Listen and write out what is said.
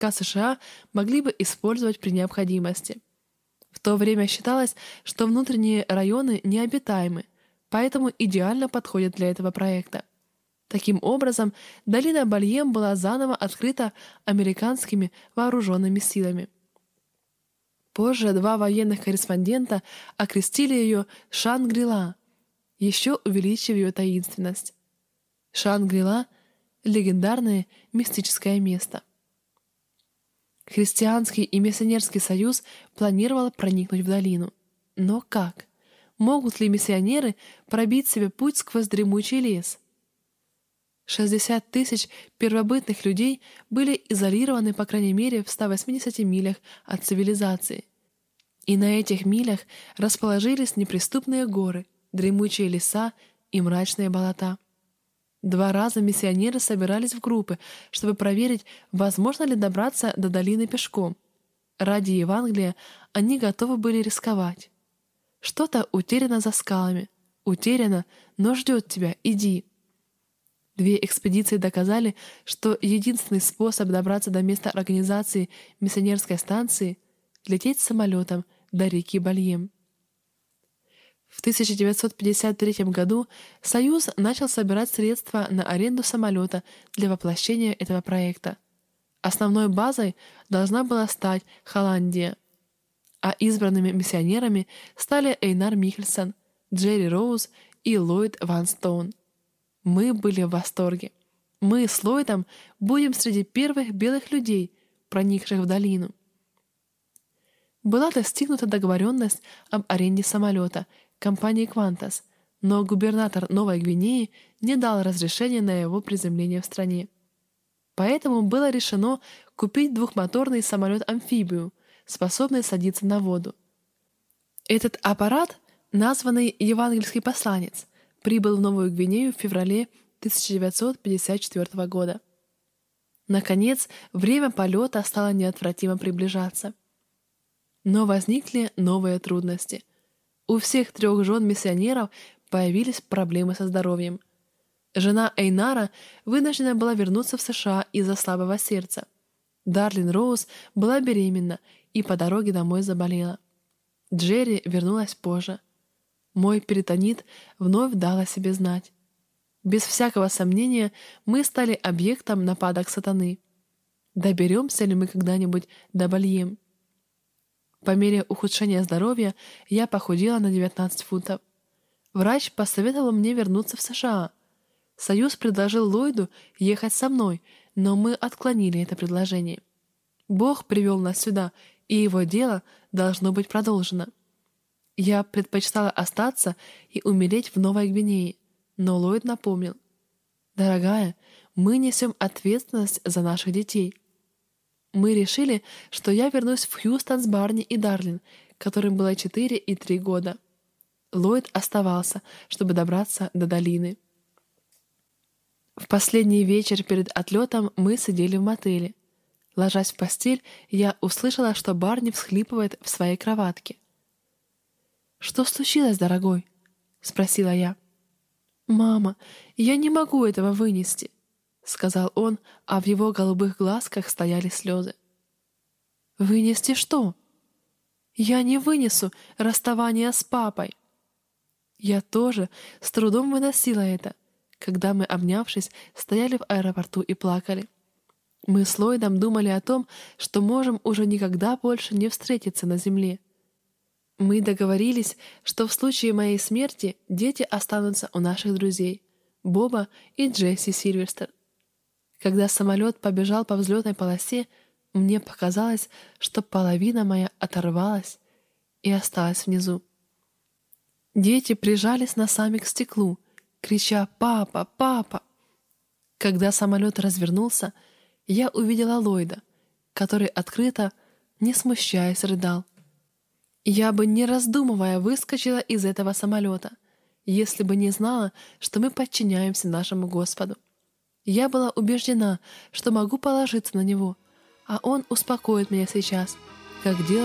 войска США могли бы использовать при необходимости. В то время считалось, что внутренние районы необитаемы, поэтому идеально подходят для этого проекта. Таким образом, долина Бальем была заново открыта американскими вооруженными силами. Позже 2 военных корреспондента окрестили ее Шангри-Ла, еще увеличив ее таинственность. Шангри-Ла — легендарное мистическое место. Христианский и миссионерский союз планировал проникнуть в долину. Но как? Могут ли миссионеры пробить себе путь сквозь дремучий лес? 60 тысяч первобытных людей были изолированы, по крайней мере, в 180 милях от цивилизации. И на этих милях расположились неприступные горы, дремучие леса и мрачные болота. 2 раза миссионеры собирались в группы, чтобы проверить, возможно ли добраться до долины пешком. Ради Евангелия они готовы были рисковать. Что-то утеряно за скалами. Утеряно, но ждет тебя, иди. 2 экспедиции доказали, что единственный способ добраться до места организации миссионерской станции — лететь самолетом до реки Бальем. В 1953 году Союз начал собирать средства на аренду самолета для воплощения этого проекта. Основной базой должна была стать Холландия, а избранными миссионерами стали Эйнар Михельсон, Джерри Роуз и Ллойд Ван Стоун. Мы были в восторге. Мы с Ллойдом будем среди первых белых людей, проникших в долину. Была достигнута договоренность об аренде самолета компании «Квантас», но губернатор Новой Гвинеи не дал разрешения на его приземление в стране. Поэтому было решено купить 2-моторный самолет-амфибию, способный садиться на воду. Этот аппарат, названный «Евангельский посланец», прибыл в Новую Гвинею в феврале 1954 года. Наконец, время полета стало неотвратимо приближаться. Но возникли новые трудности. У всех 3 жен миссионеров появились проблемы со здоровьем. Жена Эйнара вынуждена была вернуться в США из-за слабого сердца. Дарлин Роуз была беременна и по дороге домой заболела. Джерри вернулась позже. Мой перитонит вновь дал о себе знать. Без всякого сомнения, мы стали объектом нападок сатаны. Доберемся ли мы когда-нибудь до Бальем? По мере ухудшения здоровья я похудела на 19 фунтов. Врач посоветовал мне вернуться в США. Союз предложил Ллойду ехать со мной, но мы отклонили это предложение. Бог привел нас сюда, и его дело должно быть продолжено. Я предпочитала остаться и умереть в Новой Гвинее, но Ллойд напомнил: «Дорогая, мы несем ответственность за наших детей». Мы решили, что я вернусь в Хьюстон с Барни и Дарлин, которым было 4 и 3 года. Ллойд оставался, чтобы добраться до долины. В последний вечер перед отлетом мы сидели в мотеле. Ложась в постель, я услышала, что Барни всхлипывает в своей кроватке. «Что случилось, дорогой?» — спросила я. «Мама, я не могу этого вынести», — сказал он, а в его голубых глазках стояли слезы. «Вынести что?» «Я не вынесу расставание с папой». Я тоже с трудом выносила это, когда мы, обнявшись, стояли в аэропорту и плакали. Мы с Ллойдом думали о том, что можем уже никогда больше не встретиться на земле. Мы договорились, что в случае моей смерти дети останутся у наших друзей — Боба и Джесси Сильверстер. Когда самолет побежал по взлетной полосе, мне показалось, что половина моя оторвалась и осталась внизу. Дети прижались носами к стеклу, крича «Папа! Папа!». Когда самолет развернулся, я увидела Ллойда, который открыто, не смущаясь, рыдал. Я бы, не раздумывая, выскочила из этого самолета, если бы не знала, что мы подчиняемся нашему Господу. Я была убеждена, что могу положиться на Него, а Он успокоит меня сейчас, как делал